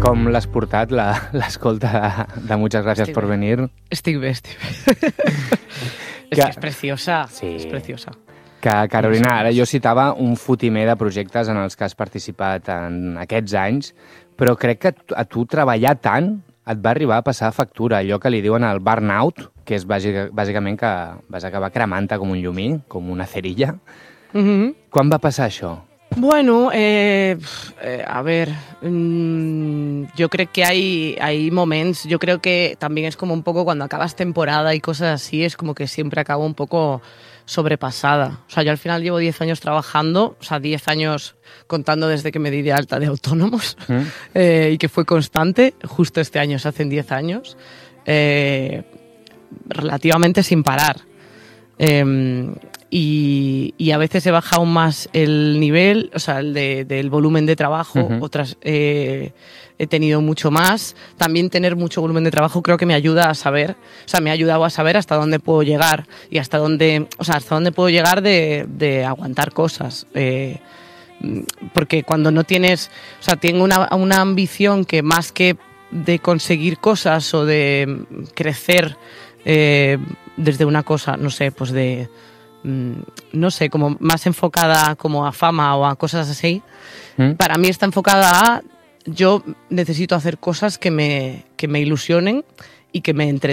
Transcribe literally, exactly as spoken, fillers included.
com l'has portat, l'escolta de, de Muchas gracias estic por bé. venir? Estic bé, estic bé. És que és preciosa, sí. és preciosa. Que, Carolina, ara jo citava un fotimer de projectes en els que has participat en aquests anys, però crec que a tu treballar tant et va arribar a passar factura, allò que li diuen el burnout, que és bàsic, bàsicament que vas acabar cremant-te com un llumí, com una cerilla. Mm-hmm. Quan va passar això? Bueno, eh, eh, a ver, mmm, yo creo que hay, hay momentos, yo creo que también es como un poco cuando acabas temporada y cosas así, es como que siempre acabo un poco sobrepasada. O sea, yo al final llevo diez años trabajando, o sea, diez años contando desde que me di de alta de autónomos, ¿Mm? eh, y que fue constante, justo este año se hacen diez años, eh, relativamente sin parar. Eh, Y, y a veces he bajado aún más el nivel, o sea, el de, del volumen de trabajo, uh-huh. otras eh, he tenido mucho más. También tener mucho volumen de trabajo creo que me ayuda a saber, o sea, me ha ayudado a saber hasta dónde puedo llegar y hasta dónde, o sea, hasta dónde puedo llegar de, de aguantar cosas. Eh, porque cuando no tienes, o sea, tengo una, una ambición que más que de conseguir cosas o de crecer eh, desde una cosa, no sé, pues de... no sé, como más enfocada como a fama o a cosas así, ¿Mm? Para mí está enfocada a yo necesito hacer cosas que me, que me ilusionen y que me entretengan.